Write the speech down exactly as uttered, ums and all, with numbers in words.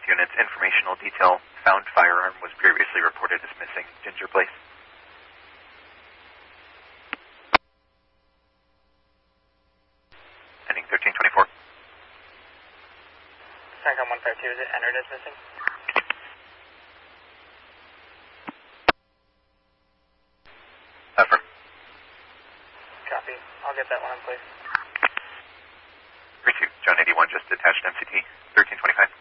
Health Unit's informational detail. Found firearm was previously reported as missing. Ginger Place. Ending thirteen twenty-four. CENTCOM one five two, is it entered as missing? Affirm. Copy. I'll get that one in place. three two, John eighty-one just detached M C T, thirteen twenty-five.